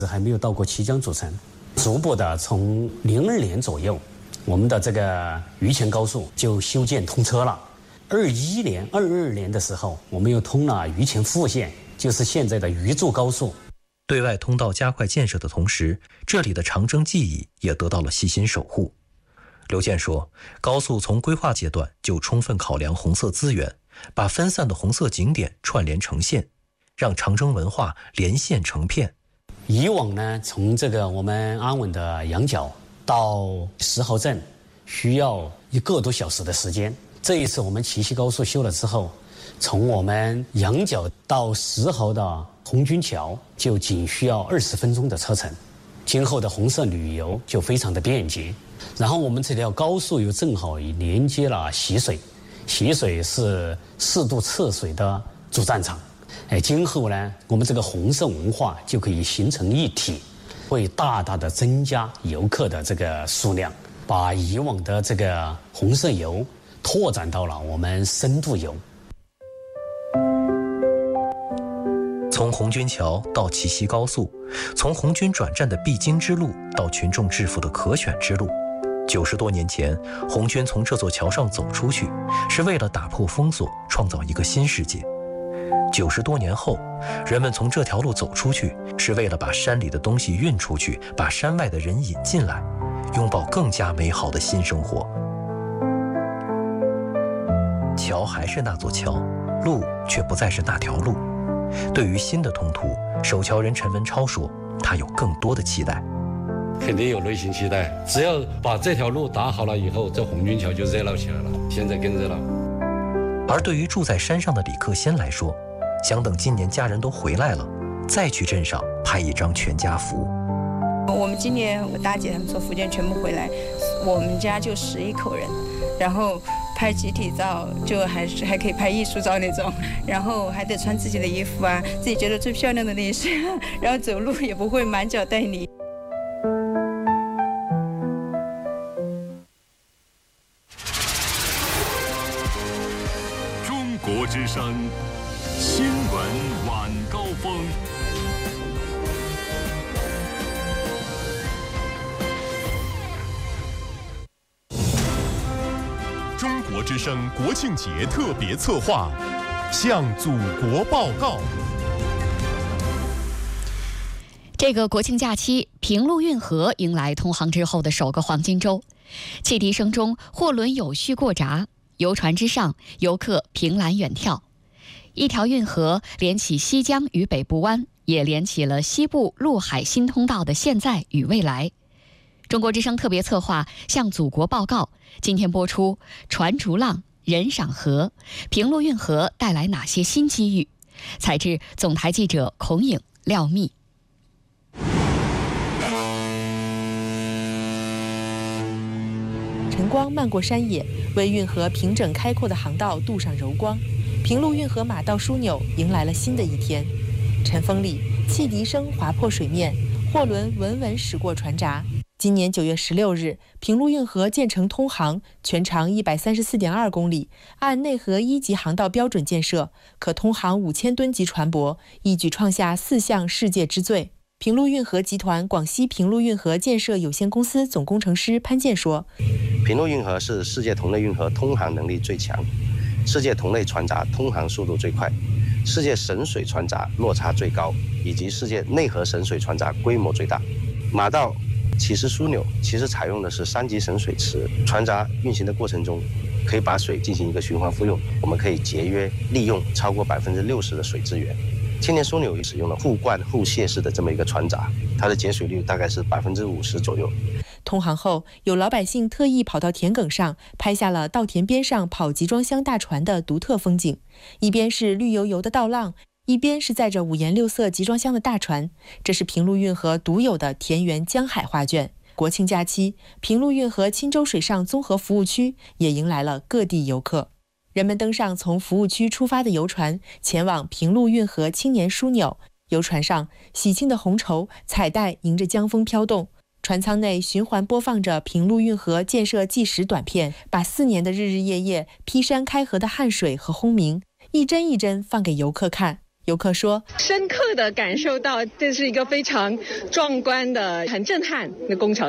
还没有到过綦江主城，逐步的从02年左右，我们的这个榆钱高速就修建通车了。21年、22年的时候，我们又通了榆钱副线，就是现在的榆柱高速。 对外通道加快建设的同时，这里的长征记忆也得到了细心守护。刘健说，高速从规划阶段就充分考量红色资源，把分散的红色景点串联成线，让长征文化连线成片。 以往呢，从这个我们安稳的羊角到石壕镇需要1个多小时的时间。这一次我们齐溪高速修了之后，从我们羊角到石壕的红军桥就仅需要20分钟的车程，今后的红色旅游就非常的便捷。然后我们这条高速又正好连接了习水，习水是4渡测水的主战场。今后呢，我们这个红色文化就可以形成一体，会大大的增加游客的这个数量，把以往的这个红色游拓展到了我们深度游。 从红军桥到齐溪高速，从红军转战的必经之路到群众致富的可选之路，90多年前，红军从这座桥上走出去，是为了打破封锁，创造一个新世界。90多年后，人们从这条路走出去，是为了把山里的东西运出去，把山外的人引进来，拥抱更加美好的新生活。桥还是那座桥，路却不再是那条路。对于新的通途，守桥人陈文超说，他有更多的期待。 肯定有内心期待，只要把这条路打好了以后，这红军桥就热闹起来了，现在更热闹。 而对于住在山上的李克先来说，想等今年家人都回来了，再去镇上拍一张全家福。 我们今年我大姐他们从福建全部回来，我们家就11口人，然后拍集体照，就还可以拍艺术照那种，然后还得穿自己的衣服啊，自己觉得最漂亮的那些，然后走路也不会满脚带泥。 中国之声新闻晚高峰。中国之声国庆节特别策划，向祖国报告。 这个国庆假期，平陆运河迎来通航之后的首个黄金周，汽笛声中，货轮有序过闸，游船之上，游客凭栏远眺。一条运河连起西江与北部湾，也连起了西部陆海新通道的现在与未来。中国之声特别策划向祖国报告，今天播出船逐浪，人赏河，平陆运河带来哪些新机遇？采制总台记者孔颖、廖密。 晨光漫过山野，为运河平整开阔的航道镀上柔光。平陆运河马道枢纽迎来了新的一天。晨风里，汽笛声划破水面，货轮稳稳驶过船闸。今年9月16日，平陆运河建成通航，全长134.2公里，按内河1级航道标准建设，可通航5000吨级船舶，一举创下4项世界之最。平陆运河集团广西平陆运河建设有限公司总工程师潘建说， 平陆运河是世界同类运河通航能力最强，世界同类船闸通航速度最快，世界省水船闸落差最高，以及世界内河省水船闸规模最大。马道起始枢纽其实采用的是3级省水池，船闸运行的过程中可以把水进行一个循环复用，我们可以节约利用超过60%的水资源。青年枢纽使用了互灌互泄式的这么一个船闸，它的节水率大概是50%左右。 通航后，有老百姓特意跑到田埂上拍下了稻田边上跑集装箱大船的独特风景，一边是绿油油的稻浪，一边是载着5颜6色集装箱的大船，这是平陆运河独有的田园江海画卷。国庆假期，平陆运河钦州水上综合服务区也迎来了各地游客。人们登上从服务区出发的游船，前往平陆运河青年枢纽。游船上，喜庆的红绸彩带迎着江风飘动，船舱内循环播放着平陆运河建设纪实短片，把4年的日日夜夜、劈山开河的汗水和轰鸣，一帧一帧放给游客看。 游客说， 深刻地感受到这是一个非常壮观的、很震撼的工程。